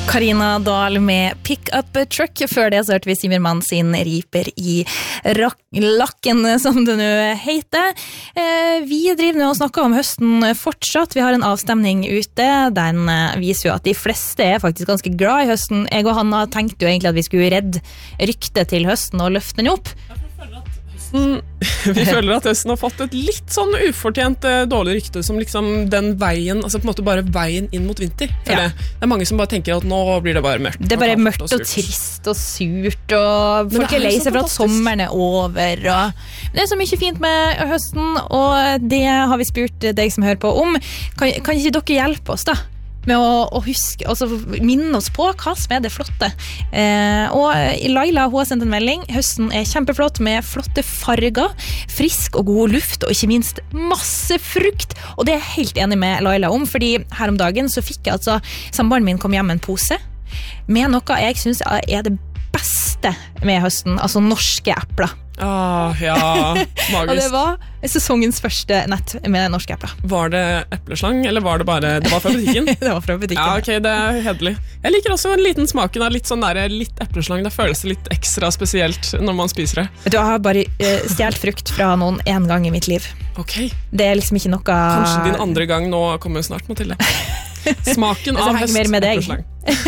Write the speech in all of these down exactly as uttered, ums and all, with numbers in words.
Karina Dahl med Pick Up a Truck. Før det så hørte vi Simmermann sin Riper i lakken, som det nå heter. Vi driver nå og snakker om høsten fortsatt. Vi har en avstemning ute. Den viser jo at de fleste er faktisk ganske glad i høsten. Jeg og Hanna tenkte jo egentlig at vi skulle redde ryktet til høsten og løfte den opp. Vi føler at høsten har fått et litt sånn ufortjent eh, dårlig rykte som liksom den veien, altså på en måte bare veien inn mot vinter. Ja. Det. det er mange som bare tenker at nå blir det bare mørkt. Det er bare og mørkt og, og trist og surt, og Men folk er lei seg for at sommeren er over. Og det er så mye fint med høsten, og det har vi spurt deg som hører på om. Kan, kan ikke dere hjelpe oss da? Med å, å huske, altså minne oss på hva som er det flotte. Eh, og Laila, hun har sendt en melding. Høsten er kjempeflott med flotte farger, frisk og god luft, og ikke minst masse frukt. Og det er jeg helt enig med Laila om, fordi her om dagen så fikk jeg altså, samboeren min kom hjem med en pose med noe jeg synes er det beste med høsten, altså norske epler. Ah, ja, magisk. Og det var sesongens første nett med norske epler. Var det epleslang, eller var det bare, det var fra butikken? Det var fra butikken. Ja, ok, det er hedelig. Jeg liker også en liten smaken av litt sånn der, litt epleslang. Det føles litt ekstra spesielt når man spiser det. Du har bare uh, stjålet frukt fra noen en gang i mitt liv. Ok. Det er liksom ikke noe... Kanskje din andre gang nå kommer snart, Mathilde. Smaken av høst epleslang.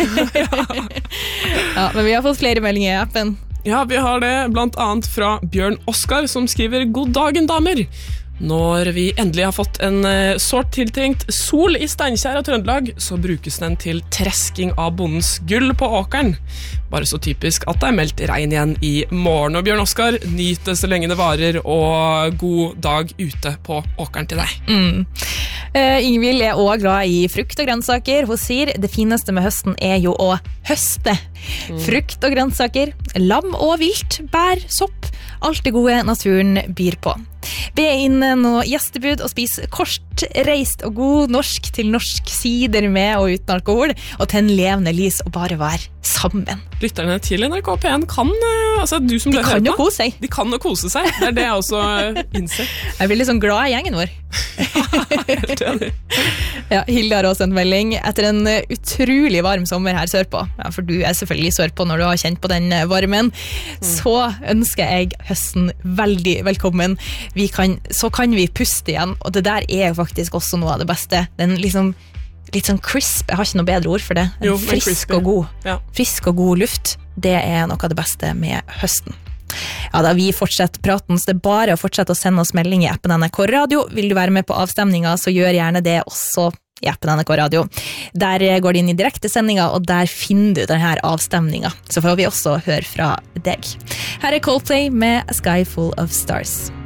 Ja, men vi har fått flere meldinger i appen. Ja, vi har det blant annet fra Bjørn Oskar, som skriver God dagen, damer. Når vi endelig har fått en uh, sårt tiltrengt sol i Steinkjer og Trøndelag, så brukes den til tresking av bondens gull på åkeren. Bare så typisk at det er meldt regn igjen i morgen. Og Bjørn Oskar, nyt det så lenge det varer, og god dag ute på åkeren til deg. Mm. Uh, Ingvild er også glad i frukt og grønnsaker. Hun sier det fineste med høsten er jo å høste. Mm. Frukt og grønnsaker, lam og vilt, bær, sopp, alt det gode naturen byr på. Be inn noe gjestebud og spis kortreist og god norsk til norsk sider med og uten alkohol, og tenn levende lys og bare være sammen. Lytterne til N R K P en kan, altså du som de kan jo kose seg. De kan jo kose seg, det er det jeg også innser. Jeg blir litt sånn glad i gjengen vår. Helt enig. Ja, Hilde har også en melding. Etter en utrolig varm sommer her sørpå, ja, for du er selvfølgelig sørpå når du har kjent på den varmen, mm. så ønsker jeg høsten veldig velkommen. Vi kan, så kan vi puste igjen, og det der er jo faktisk også noe av det beste. Den liksom litt sånn crisp, jeg har ikke noe bedre ord for det. Jo, frisk og god. Ja. Frisk og god luft, det er noe av det beste med høsten. Ja, da vi fortsetter praten, så det er bare å fortsette å sende oss melding i appen N R K Radio. Vil du være med på avstemninga, så gjør gjerne det også i appen N R K Radio. Der går det inn i direkte sendinger, og der finner du denne avstemninga. Så får vi også høre fra deg. Her er Coldplay med A Sky Full of Stars.